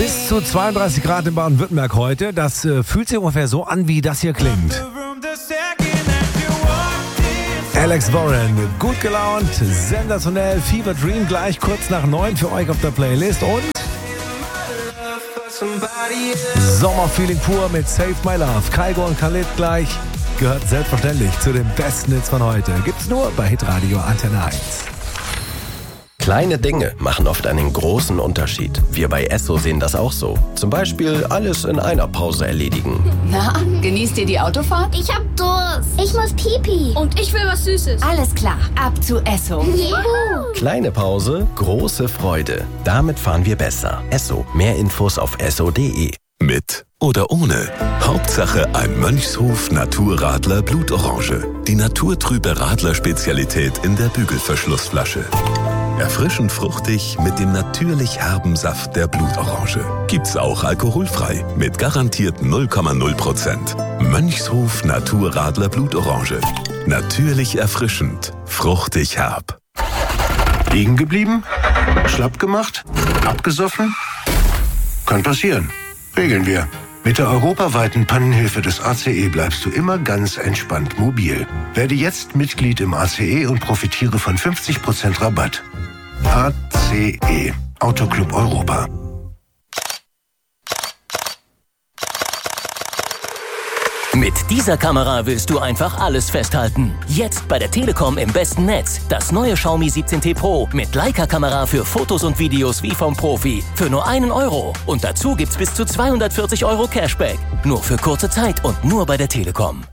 Bis zu 32 Grad in Baden-Württemberg heute. Das fühlt sich ungefähr so an, wie das hier klingt. Alex Warren, gut gelaunt, sensationell, Fever Dream gleich kurz nach 9 für euch auf der Playlist und Sommerfeeling pur mit Save My Love. Kygo und Khalid gleich, gehört selbstverständlich zu den besten Hits von heute. Gibt's nur bei Hitradio Antenne 1. Kleine Dinge machen oft einen großen Unterschied. Wir bei Esso sehen das auch so. Zum Beispiel alles in einer Pause erledigen. Na, genießt ihr die Autofahrt? Ich hab Durst. Ich muss Pipi. Und ich will was Süßes. Alles klar, ab zu Esso. Juhu. Kleine Pause, große Freude. Damit fahren wir besser. Esso. Mehr Infos auf esso.de. Mit oder ohne. Hauptsache ein Mönchshof Naturradler Blutorange. Die naturtrübe Radler-Spezialität in der Bügelverschlussflasche. Erfrischend fruchtig mit dem natürlich herben Saft der Blutorange. Gibt's auch alkoholfrei mit garantiert 0,0%. Mönchshof Naturradler Blutorange. Natürlich erfrischend, fruchtig herb. Liegen geblieben? Schlapp gemacht? Abgesoffen? Kann passieren. Regeln wir. Mit der europaweiten Pannenhilfe des ACE bleibst du immer ganz entspannt mobil. Werde jetzt Mitglied im ACE und profitiere von 50% Rabatt. ACE, Autoclub Europa. Mit dieser Kamera willst du einfach alles festhalten. Jetzt bei der Telekom im besten Netz. Das neue Xiaomi 17T Pro mit Leica-Kamera für Fotos und Videos wie vom Profi. Für nur 1 Euro. Und dazu gibt's bis zu 240 Euro Cashback. Nur für kurze Zeit und nur bei der Telekom.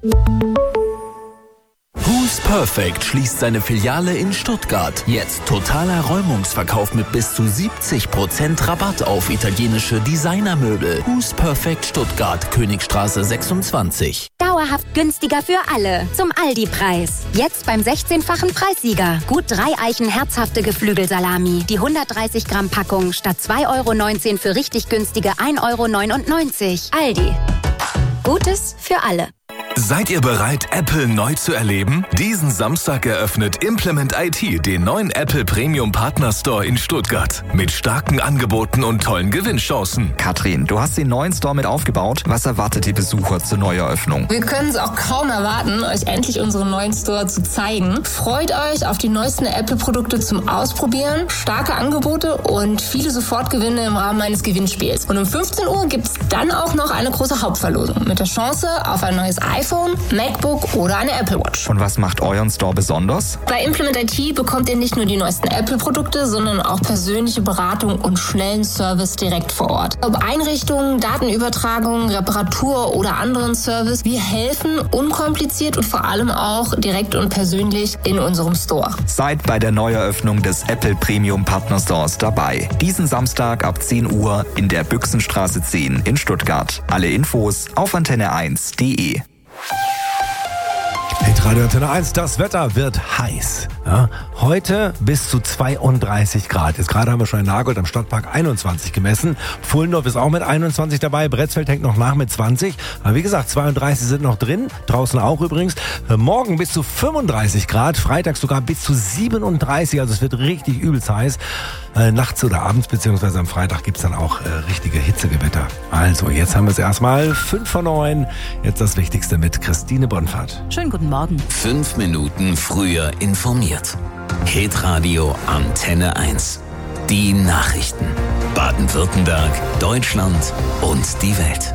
Who's Perfect schließt seine Filiale in Stuttgart. Jetzt totaler Räumungsverkauf mit bis zu 70% Rabatt auf italienische Designermöbel. Who's Perfect Stuttgart, Königstraße 26. Dauerhaft günstiger für alle. Zum Aldi-Preis. Jetzt beim 16-fachen Preissieger. Gut 3 Eichen herzhafte Geflügelsalami. Die 130 Gramm Packung statt 2,19 € für richtig günstige 1,99 €. Aldi. Gutes für alle. Seid ihr bereit, Apple neu zu erleben? Diesen Samstag eröffnet Implement IT den neuen Apple Premium Partner Store in Stuttgart. Mit starken Angeboten und tollen Gewinnchancen. Katrin, du hast den neuen Store mit aufgebaut. Was erwartet die Besucher zur Neueröffnung? Wir können es auch kaum erwarten, euch endlich unseren neuen Store zu zeigen. Freut euch auf die neuesten Apple-Produkte zum Ausprobieren, starke Angebote und viele Sofortgewinne im Rahmen eines Gewinnspiels. Und um 15 Uhr gibt es dann auch noch eine große Hauptverlosung mit der Chance auf ein neues iPhone, MacBook oder eine Apple Watch. Und was macht euren Store besonders? Bei Implement IT bekommt ihr nicht nur die neuesten Apple-Produkte, sondern auch persönliche Beratung und schnellen Service direkt vor Ort. Ob Einrichtungen, Datenübertragung, Reparatur oder anderen Service, wir helfen unkompliziert und vor allem auch direkt und persönlich in unserem Store. Seid bei der Neueröffnung des Apple Premium Partner Stores dabei. Diesen Samstag ab 10 Uhr in der Büchsenstraße 10 in Stuttgart. Alle Infos auf antenne1.de. Hitradio Antenne 1, das Wetter wird heiß. Ja, heute bis zu 32 Grad. Jetzt gerade haben wir schon in Nagold am Stadtpark 21 gemessen. Pfullendorf ist auch mit 21 dabei. Bretzfeld hängt noch nach mit 20. Aber wie gesagt, 32 sind noch drin. Draußen auch übrigens. Morgen bis zu 35 Grad. Freitag sogar bis zu 37. Also es wird richtig übelst heiß. Nachts oder abends, beziehungsweise am Freitag gibt's dann auch richtige Hitzegewitter. Also, jetzt haben wir es erstmal 5 vor 9. Jetzt das Wichtigste mit Christine Bonfart. Schönen guten Morgen. 5 Minuten früher informiert. Hitradio Antenne 1. Die Nachrichten. Baden-Württemberg, Deutschland und die Welt.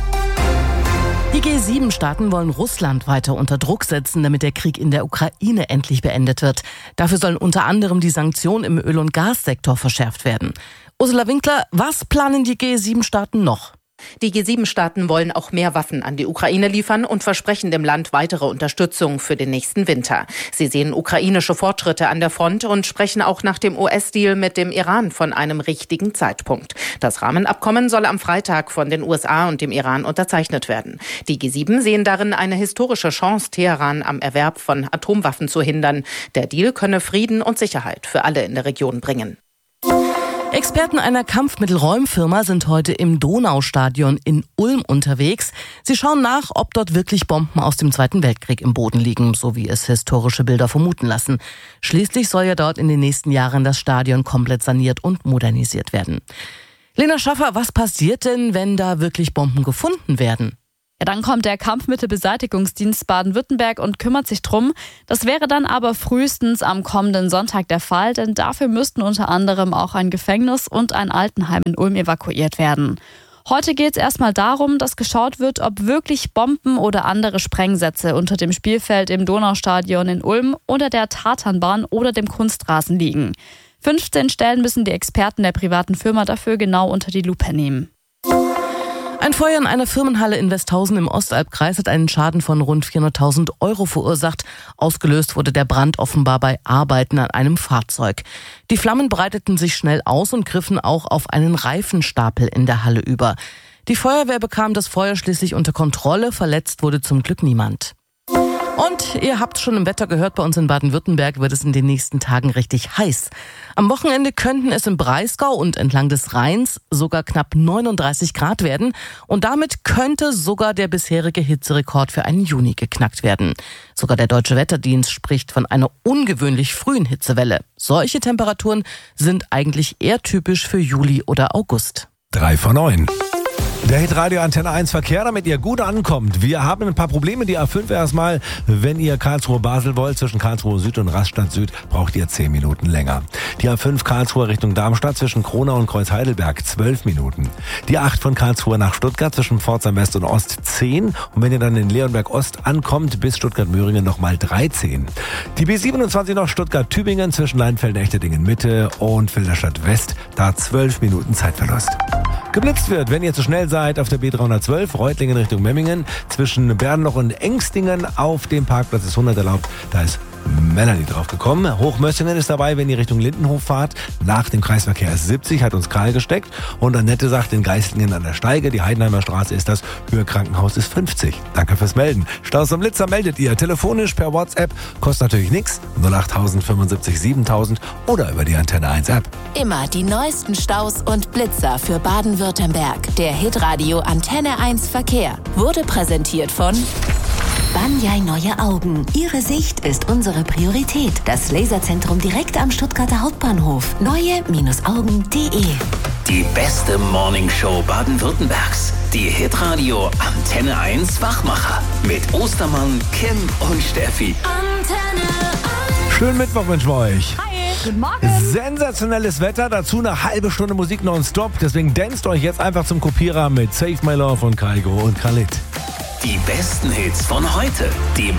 Die G7-Staaten wollen Russland weiter unter Druck setzen, damit der Krieg in der Ukraine endlich beendet wird. Dafür sollen unter anderem die Sanktionen im Öl- und Gassektor verschärft werden. Ursula Winkler, was planen die G7-Staaten noch? Die G7-Staaten wollen auch mehr Waffen an die Ukraine liefern und versprechen dem Land weitere Unterstützung für den nächsten Winter. Sie sehen ukrainische Fortschritte an der Front und sprechen auch nach dem US-Deal mit dem Iran von einem richtigen Zeitpunkt. Das Rahmenabkommen soll am Freitag von den USA und dem Iran unterzeichnet werden. Die G7 sehen darin eine historische Chance, Teheran am Erwerb von Atomwaffen zu hindern. Der Deal könne Frieden und Sicherheit für alle in der Region bringen. Experten einer Kampfmittelräumfirma sind heute im Donaustadion in Ulm unterwegs. Sie schauen nach, ob dort wirklich Bomben aus dem Zweiten Weltkrieg im Boden liegen, so wie es historische Bilder vermuten lassen. Schließlich soll ja dort in den nächsten Jahren das Stadion komplett saniert und modernisiert werden. Lena Schaffer, was passiert denn, wenn da wirklich Bomben gefunden werden? Ja, dann kommt der Kampfmittelbeseitigungsdienst Baden-Württemberg und kümmert sich drum. Das wäre dann aber frühestens am kommenden Sonntag der Fall, denn dafür müssten unter anderem auch ein Gefängnis und ein Altenheim in Ulm evakuiert werden. Heute geht es erstmal darum, dass geschaut wird, ob wirklich Bomben oder andere Sprengsätze unter dem Spielfeld im Donaustadion in Ulm, unter der Tatanbahn oder dem Kunstrasen liegen. 15 Stellen müssen die Experten der privaten Firma dafür genau unter die Lupe nehmen. Ein Feuer in einer Firmenhalle in Westhausen im Ostalbkreis hat einen Schaden von rund 400.000 € verursacht. Ausgelöst wurde der Brand offenbar bei Arbeiten an einem Fahrzeug. Die Flammen breiteten sich schnell aus und griffen auch auf einen Reifenstapel in der Halle über. Die Feuerwehr bekam das Feuer schließlich unter Kontrolle. Verletzt wurde zum Glück niemand. Und ihr habt schon im Wetter gehört, bei uns in Baden-Württemberg wird es in den nächsten Tagen richtig heiß. Am Wochenende könnten es im Breisgau und entlang des Rheins sogar knapp 39 Grad werden. Und damit könnte sogar der bisherige Hitzerekord für einen Juni geknackt werden. Sogar der Deutsche Wetterdienst spricht von einer ungewöhnlich frühen Hitzewelle. Solche Temperaturen sind eigentlich eher typisch für Juli oder August. 3 von 9. Der Hitradio Antenne 1 Verkehr, damit ihr gut ankommt. Wir haben ein paar Probleme. Die A5 erstmal. Wenn ihr Karlsruhe-Basel wollt, zwischen Karlsruhe Süd und Rastatt Süd, braucht ihr 10 Minuten länger. Die A5 Karlsruhe Richtung Darmstadt zwischen Kronau und Kreuz-Heidelberg 12 Minuten. Die A8 von Karlsruhe nach Stuttgart zwischen Pforzheim West und Ost 10. Und wenn ihr dann in Leonberg Ost ankommt, bis Stuttgart-Möhringen nochmal 13. Die B27 nach Stuttgart-Tübingen zwischen Leinfelden-Echterdingen Mitte und Filderstadt West, da 12 Minuten Zeitverlust. Geblitzt wird, wenn ihr zu schnell seid, auf der B312 Reutlingen Richtung Memmingen zwischen Bernloch und Engstingen auf dem Parkplatz ist 100 erlaubt. Da ist Melanie drauf gekommen. Hochmössingen ist dabei, wenn ihr Richtung Lindenhof fahrt. Nach dem Kreisverkehr ist 70, hat uns Karl gesteckt. Und Annette sagt, in Geislingen an der Steige, die Heidenheimer Straße ist das, Höhe Krankenhaus ist 50. Danke fürs Melden. Staus am Blitzer meldet ihr telefonisch per WhatsApp. Kostet natürlich nichts. 08000 75 7000 oder über die Antenne 1 App. Immer die neuesten Staus und Blitzer für Baden-Württemberg. Der Hitradio Antenne 1 Verkehr wurde präsentiert von Banyai Neue Augen. Ihre Sicht ist unsere Priorität. Das Laserzentrum direkt am Stuttgarter Hauptbahnhof. Neue-Augen.de. Die beste Morningshow Baden-Württembergs. Die Hitradio Antenne 1 Wachmacher. Mit Ostermann, Kim und Steffi. Antenne 1. Schönen Mittwoch wünschen wir euch. Hi, guten Morgen. Sensationelles Wetter, dazu eine halbe Stunde Musik nonstop. Deswegen danst euch jetzt einfach zum Kopierer mit Save My Love von Kaigo und Khalid. Die besten Hits von heute. Die